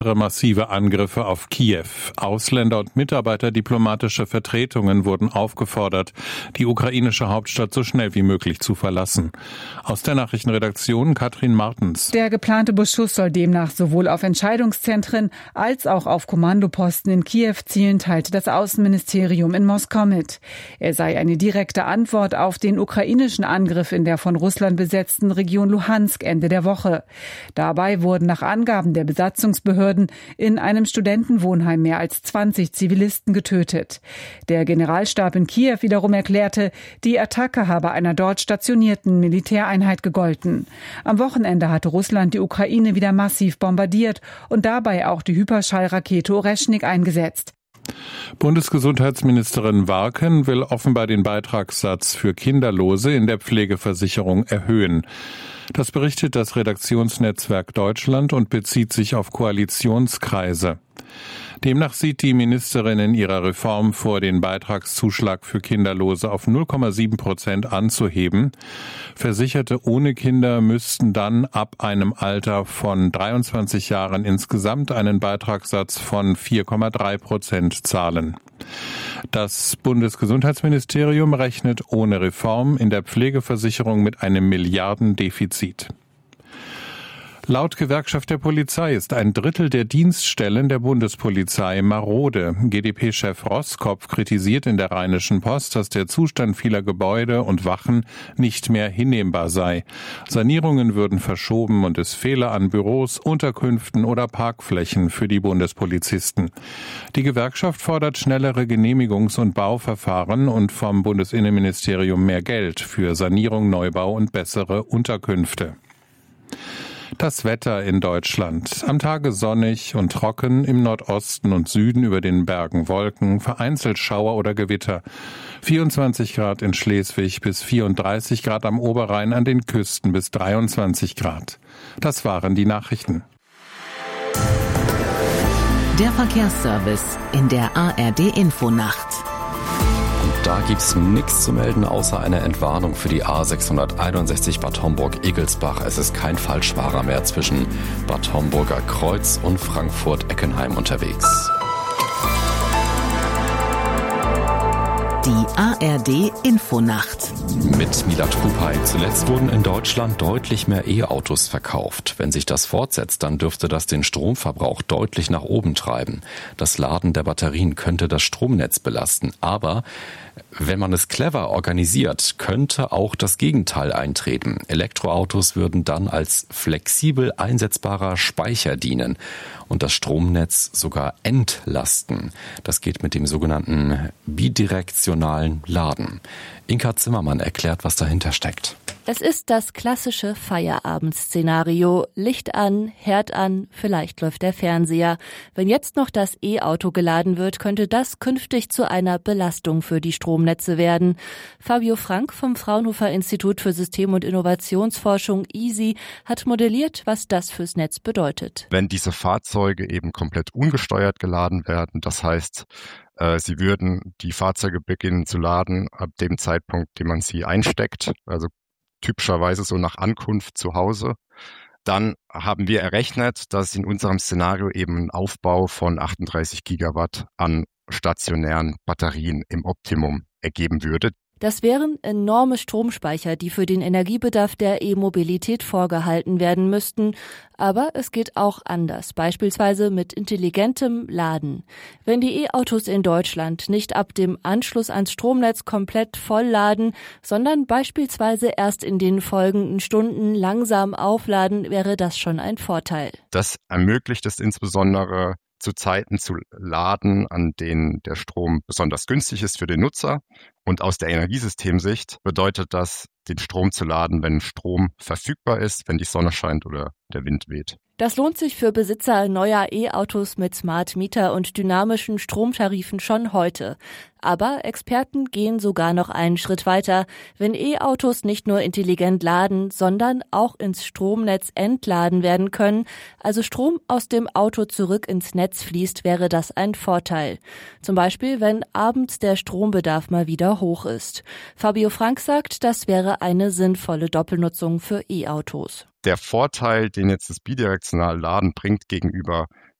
Massive Angriffe auf Kiew. Ausländer und Mitarbeiter diplomatischer Vertretungen wurden aufgefordert, die ukrainische Hauptstadt so schnell wie möglich zu verlassen. Aus der Nachrichtenredaktion Katrin Martens. Der geplante Beschuss soll demnach sowohl auf Entscheidungszentren als auch auf Kommandoposten in Kiew zielen, teilte das Außenministerium in Moskau mit. Er sei eine direkte Antwort auf den ukrainischen Angriff in der von Russland besetzten Region Luhansk Ende der Woche. Dabei wurden nach Angaben der Besatzungsbehörden in einem Studentenwohnheim mehr als 20 Zivilisten getötet. Der Generalstab in Kiew wiederum erklärte, die Attacke habe einer dort stationierten Militäreinheit gegolten. Am Wochenende hatte Russland die Ukraine wieder massiv bombardiert und dabei auch die Hyperschallrakete Oreschnik eingesetzt. Bundesgesundheitsministerin Warken will offenbar den Beitragssatz für Kinderlose in der Pflegeversicherung erhöhen. Das berichtet das Redaktionsnetzwerk Deutschland und bezieht sich auf Koalitionskreise. Demnach sieht die Ministerin in ihrer Reform vor, den Beitragszuschlag für Kinderlose auf 0,7% anzuheben. Versicherte ohne Kinder müssten dann ab einem Alter von 23 Jahren insgesamt einen Beitragssatz von 4,3% zahlen. Das Bundesgesundheitsministerium rechnet ohne Reform in der Pflegeversicherung mit einem Milliardendefizit. Laut Gewerkschaft der Polizei ist ein Drittel der Dienststellen der Bundespolizei marode. GdP-Chef Roßkopf kritisiert in der Rheinischen Post, dass der Zustand vieler Gebäude und Wachen nicht mehr hinnehmbar sei. Sanierungen würden verschoben und es fehle an Büros, Unterkünften oder Parkflächen für die Bundespolizisten. Die Gewerkschaft fordert schnellere Genehmigungs- und Bauverfahren und vom Bundesinnenministerium mehr Geld für Sanierung, Neubau und bessere Unterkünfte. Das Wetter in Deutschland. Am Tage sonnig und trocken, im Nordosten und Süden über den Bergen Wolken, vereinzelt Schauer oder Gewitter. 24 Grad in Schleswig bis 34 Grad am Oberrhein, an den Küsten bis 23 Grad. Das waren die Nachrichten. Der Verkehrsservice in der ARD-Infonacht. Da gibt's nichts zu melden, außer einer Entwarnung für die A661 Bad Homburg-Egelsbach. Es ist kein Falschfahrer mehr zwischen Bad Homburger Kreuz und Frankfurt-Eckenheim unterwegs. Die ARD-Infonacht. Mit Milat Kupay. Zuletzt wurden in Deutschland deutlich mehr E-Autos verkauft. Wenn sich das fortsetzt, dann dürfte das den Stromverbrauch deutlich nach oben treiben. Das Laden der Batterien könnte das Stromnetz belasten. Aber wenn man es clever organisiert, könnte auch das Gegenteil eintreten. Elektroautos würden dann als flexibel einsetzbarer Speicher dienen und das Stromnetz sogar entlasten. Das geht mit dem sogenannten bidirektionalen Laden. Inka Zimmermann erklärt, was dahinter steckt. Es ist das klassische Feierabend-Szenario. Licht an, Herd an, vielleicht läuft der Fernseher. Wenn jetzt noch das E-Auto geladen wird, könnte das künftig zu einer Belastung für die Stromnetze werden. Fabio Frank vom Fraunhofer Institut für System- und Innovationsforschung EASY hat modelliert, was das fürs Netz bedeutet. Wenn diese Fahrzeuge eben komplett ungesteuert geladen werden, das heißt, sie würden die Fahrzeuge beginnen zu laden ab dem Zeitpunkt, den man sie einsteckt, also typischerweise so nach Ankunft zu Hause. Dann haben wir errechnet, dass in unserem Szenario eben ein Aufbau von 38 Gigawatt an stationären Batterien im Optimum ergeben würde. Das wären enorme Stromspeicher, die für den Energiebedarf der E-Mobilität vorgehalten werden müssten. Aber es geht auch anders, beispielsweise mit intelligentem Laden. Wenn die E-Autos in Deutschland nicht ab dem Anschluss ans Stromnetz komplett voll laden, sondern beispielsweise erst in den folgenden Stunden langsam aufladen, wäre das schon ein Vorteil. Das ermöglicht es insbesondere, zu Zeiten zu laden, an denen der Strom besonders günstig ist für den Nutzer. Und aus der Energiesystemsicht bedeutet das, den Strom zu laden, wenn Strom verfügbar ist, wenn die Sonne scheint oder der Wind weht. Das lohnt sich für Besitzer neuer E-Autos mit Smart Meter und dynamischen Stromtarifen schon heute. Aber Experten gehen sogar noch einen Schritt weiter. Wenn E-Autos nicht nur intelligent laden, sondern auch ins Stromnetz entladen werden können, also Strom aus dem Auto zurück ins Netz fließt, wäre das ein Vorteil. Zum Beispiel, wenn abends der Strombedarf mal wieder hoch ist. Fabio Frank sagt, das wäre eine sinnvolle Doppelnutzung für E-Autos. Der Vorteil, den jetzt das bidirektionale Laden bringt gegenüber